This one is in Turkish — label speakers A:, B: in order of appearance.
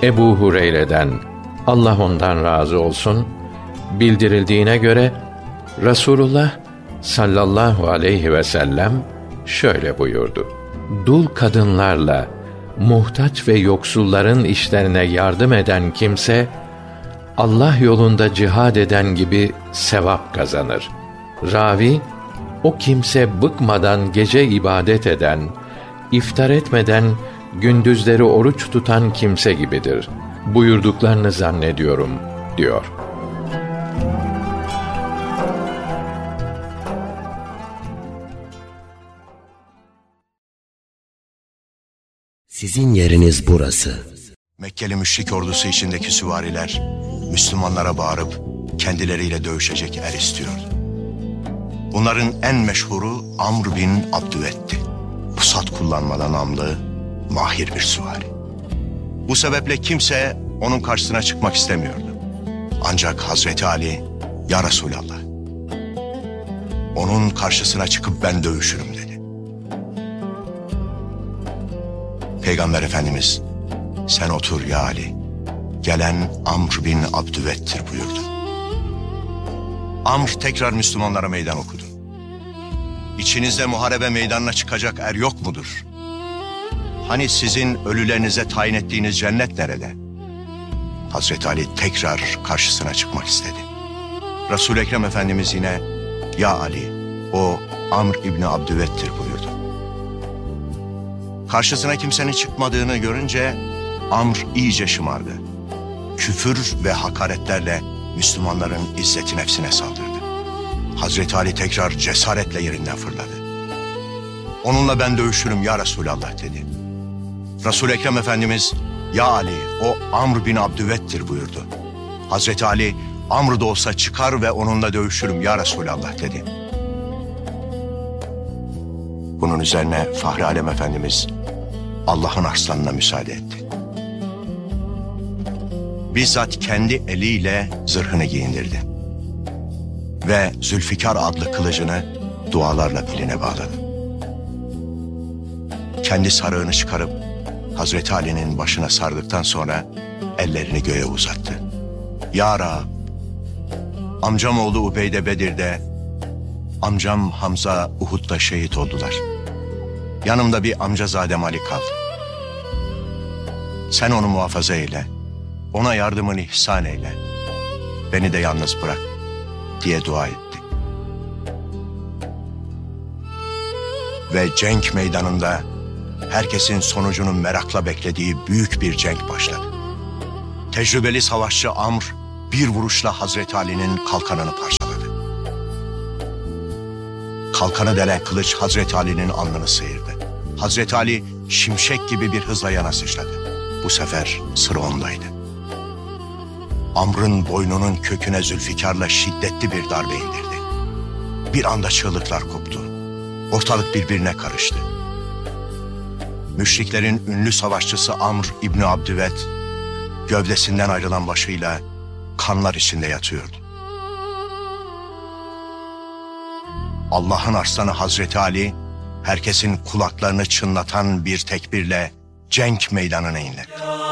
A: Ebu Hureyre'den, Allah ondan razı olsun, bildirildiğine göre Resulullah sallallahu aleyhi ve sellem şöyle buyurdu: Dul kadınlarla muhtaç ve yoksulların işlerine yardım eden kimse, Allah yolunda cihad eden gibi sevap kazanır. Ravi, o kimse bıkmadan gece ibadet eden, iftar etmeden gündüzleri oruç tutan kimse gibidir buyurduklarını zannediyorum, diyor.
B: Sizin yeriniz burası.
C: Mekkeli müşrik ordusu içindeki süvariler Müslümanlara bağırıp kendileriyle dövüşecek er istiyordu. Bunların en meşhuru Amr bin Abdüvet'ti. Pusat kullanmada namlı, mahir bir süvari. Bu sebeple kimse onun karşısına çıkmak istemiyordu. Ancak Hazreti Ali, "Ya Resulallah, onun karşısına çıkıp ben dövüşürüm," dedi. Peygamber Efendimiz, "Sen otur ya Ali, gelen Amr bin Abdüvet'tir," buyurdu. Amr tekrar Müslümanlara meydan okudu. "İçinizde muharebe meydanına çıkacak er yok mudur? Hani sizin ölülerinize tayin ettiğiniz cennet nerede?" Hazreti Ali tekrar karşısına çıkmak istedi. Resul-i Ekrem Efendimiz yine, "Ya Ali, o Amr İbni Abdüvet'tir," buyurdu. Karşısına kimsenin çıkmadığını görünce Amr iyice şımardı. Küfür ve hakaretlerle Müslümanların izzeti nefsine saldırdı. Hazreti Ali tekrar cesaretle yerinden fırladı. "Onunla ben dövüşürüm ya Resulallah," dedi. Resul-i Ekrem Efendimiz, "Ya Ali, o Amr bin Abdüvet'tir," buyurdu. Hazreti Ali, "Amr da olsa çıkar ve onunla dövüşürüm ya Resulallah," dedi. Bunun üzerine Fahri Alem Efendimiz Allah'ın arslanına müsaade etti. Bizzat kendi eliyle zırhını giyindirdi ve Zülfikar adlı kılıcını dualarla beline bağladı. Kendi sarığını çıkarıp Hazreti Ali'nin başına sardıktan sonra ellerini göğe uzattı. "Ya Rab, amcam oğlu Ubeyde Bedir'de, amcam Hamza Uhud'da şehit oldular. Yanımda bir amcazadem Ali kaldı. Sen onu muhafaza eyle, ona yardımını ihsan eyle, beni de yalnız bırak," diye dua etti. Ve cenk meydanında herkesin sonucunun merakla beklediği büyük bir cenk başladı. Tecrübeli savaşçı Amr bir vuruşla Hazreti Ali'nin kalkanını parçaladı. Kalkanı delen kılıç Hazreti Ali'nin alnını sıyırdı. Hazreti Ali şimşek gibi bir hızla yana sıçradı. Bu sefer sıra ondaydı. Amr'ın boynunun köküne Zülfikar'la şiddetli bir darbe indirdi. Bir anda çığlıklar koptu. Ortalık birbirine karıştı. Müşriklerin ünlü savaşçısı Amr İbni Abdüvet, gövdesinden ayrılan başıyla kanlar içinde yatıyordu. Allah'ın arslanı Hazreti Ali, herkesin kulaklarını çınlatan bir tekbirle cenk meydanına inledi.